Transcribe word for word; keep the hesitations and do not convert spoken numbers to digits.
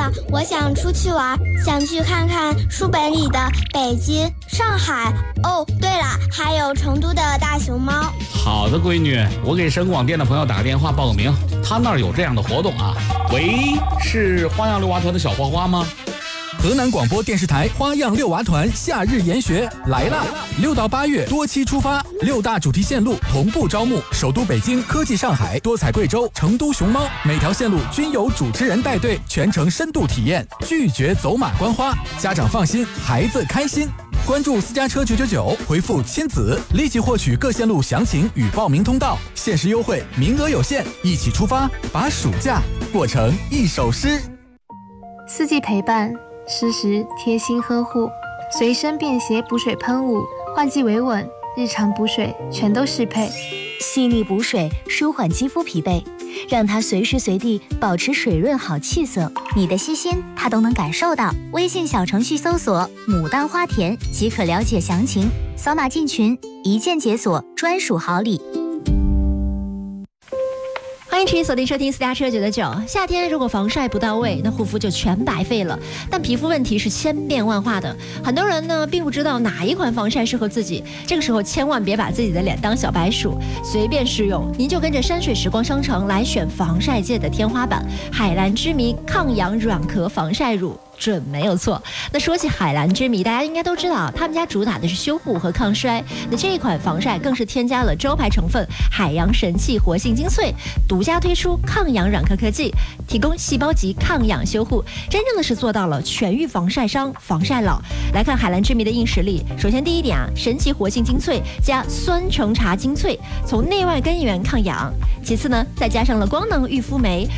我想出去玩，想去看看书本里的北京、上海。哦，对了，还有成都的大熊猫。 好的，闺女，我给省广电的朋友打个电话报个名，他那儿有这样的活动啊。喂，是花样溜娃团的小花花吗？ 河南广播电视台花样溜娃团夏日研学来啦！六到八月多期出发，六大主题线路同步招募，首都北京、科技上海、多彩贵州、成都熊猫，每条线路均有主持人带队，全程深度体验，拒绝走马观花，家长放心，孩子开心。关注私家车九九九，回复亲子，立即获取各线路详情与报名通道，限时优惠，名额有限，一起出发，把暑假过成一首诗。 四季陪伴，时时贴心呵护，随身便携补水喷雾，换季维稳，日常补水全都适配。 细腻补水，舒缓肌肤疲惫，让它随时随地保持水润好气色。你的细心，它都能感受到。微信小程序搜索“牡丹花田”即可了解详情，扫码进群，一键解锁专属好礼。 欢迎持续锁定收听私家车九九九。夏天如果防晒不到位，那护肤就全白费了。但皮肤问题是千变万化的，很多人呢并不知道哪一款防晒适合自己。这个时候千万别把自己的脸当小白鼠，随便试用。您就跟着山水时光商城来选防晒界的天花板——海蓝之谜抗氧软壳防晒乳。准没有错。那说起海蓝之谜，大家应该都知道，他们家主打的是修护和抗衰。那这一款防晒更是添加了招牌成分海洋神器活性精粹，独家推出抗氧软壳科技，提供细胞级抗氧修护，真正的是做到了全域防晒伤、防晒老。来看海蓝之谜的硬实力，首先第一点啊，神奇活性精粹加酸橙茶精粹，从内外根源抗氧。其次呢，再加上了光能育肤酶。